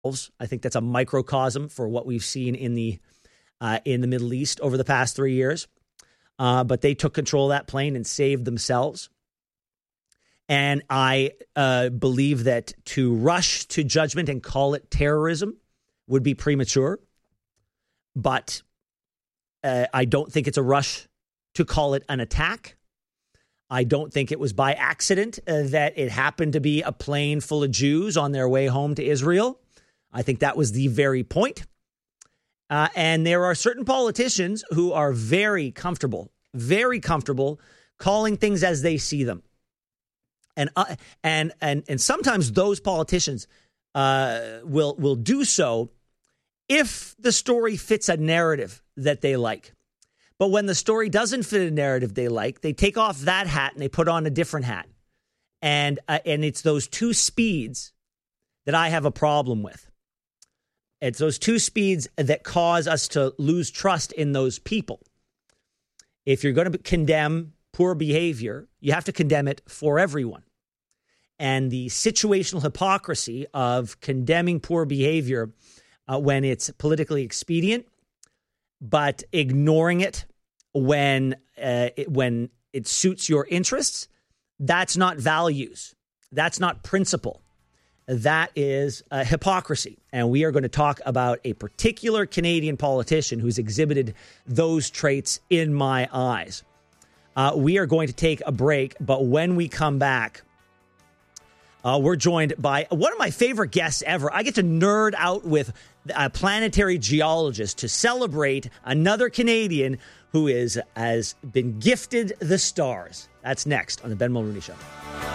I think that's a microcosm for what we've seen in the Middle East over the past 3 years. But they took control of that plane and saved themselves. And I believe that to rush to judgment and call it terrorism would be premature. But I don't think it's a rush to call it an attack. I don't think it was by accident that it happened to be a plane full of Jews on their way home to Israel. I think that was the very point. And there are certain politicians who are very comfortable calling things as they see them. And sometimes those politicians will do so if the story fits a narrative that they like. But when the story doesn't fit a narrative they like, they take off that hat and they put on a different hat. And it's those two speeds that I have a problem with. It's those two speeds that cause us to lose trust in those people. If you're going to condemn poor behavior, you have to condemn it for everyone. And the situational hypocrisy of condemning poor behavior when it's politically expedient, but ignoring it when it suits your interests, that's not values. That's not principle. That is hypocrisy. And we are going to talk about a particular Canadian politician who's exhibited those traits in my eyes. We are going to take a break, but when we come back, we're joined by one of my favorite guests ever. I get to nerd out with a planetary geologist to celebrate another Canadian who has been gifted the stars. That's next on the Ben Mulrooney Show.